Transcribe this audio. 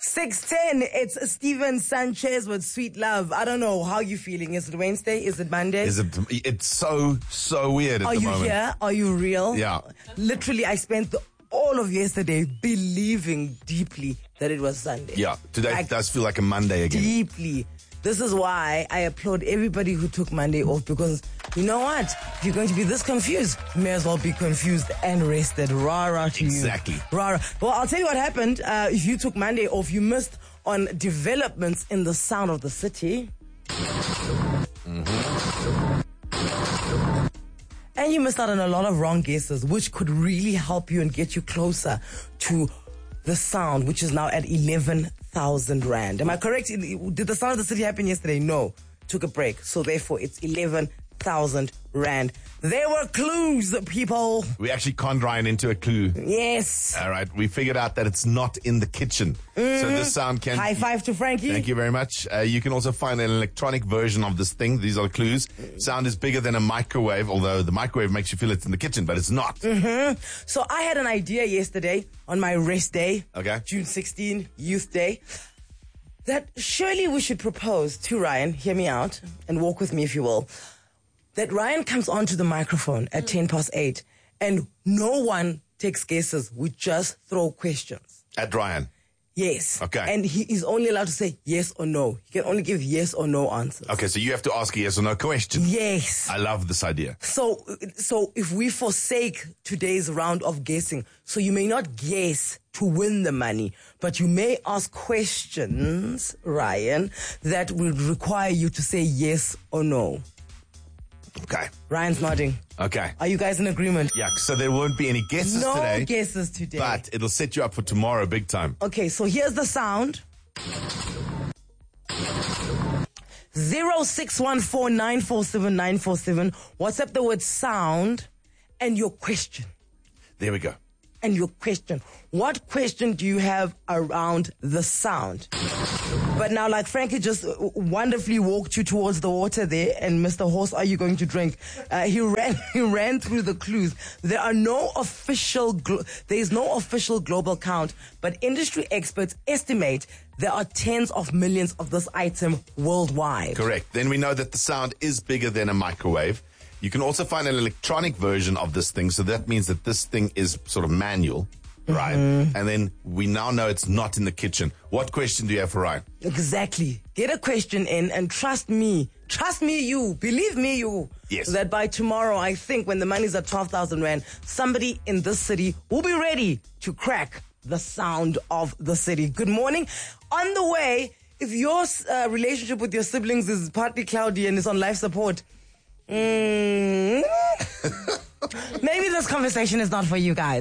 6:10, it's Steven Sanchez with Sweet Love. I don't know how you feeling. Is it Wednesday? Is it Monday? It's so weird at the moment. Are you here? Are you real? Yeah. Literally, I spent all of yesterday believing deeply that it was Sunday. Yeah, today does feel like a Monday again. Deeply. This is why I applaud everybody who took Monday off, because you know what? If you're going to be this confused, you may as well be confused and rested. Rah-rah to you. Exactly. Rah-rah. Well, I'll tell you what happened. If you took Monday off, you missed on developments in the sound of the city. And you missed out on a lot of wrong guesses, which could really help you and get you closer to the sound, which is now at 11,000 Rand. Am I correct? Did the sound of the city happen yesterday? No. Took a break. So therefore, it's 11,000 Rand. There were clues, people. We actually conned Ryan into a clue. Yes. All right. We figured out that it's not in the kitchen. So this sound can... High five to Frankie. Thank you very much. You can also find an electronic version of this thing. These are the clues. Sound is bigger than a microwave, although the microwave makes you feel it's in the kitchen, but it's not. So I had an idea yesterday on my rest day. Okay. June 16, Youth Day. That surely we should propose to Ryan, hear me out, and walk with me if you will, that Ryan comes onto the microphone at 8:10 and no one takes guesses. We just throw questions. At Ryan. Yes. Okay. And he is only allowed to say yes or no. He can only give yes or no answers. Okay, so you have to ask a yes or no question. Yes. I love this idea. So if we forsake today's round of guessing, so you may not guess to win the money, but you may ask questions, Ryan, that will require you to say yes or no. Okay. Ryan's nodding. Okay. Are you guys in agreement? Yeah, so there won't be any guesses today. No guesses today. But it'll set you up for tomorrow big time. Okay, so here's the sound. 0614947947. WhatsApp the word sound and your question. There we go. And your question. What question do you have around the sound? But now, like Frankie just wonderfully walked you towards the water there, and Mr. Horse, are you going to drink? He ran through the clues. There is no official global count, but industry experts estimate there are tens of millions of this item worldwide. Correct. Then we know that the sound is bigger than a microwave. You can also find an electronic version of this thing, so that means that this thing is sort of manual, right? And then we now know it's not in the kitchen. What question do you have for Ryan? Exactly. Get a question in, and trust me, you, believe me, you, yes, that by tomorrow, I think when the money's at 12,000 Rand, somebody in this city will be ready to crack the sound of the city. Good morning. On the way, if your relationship with your siblings is partly cloudy and is on life support, maybe this conversation is not for you guys.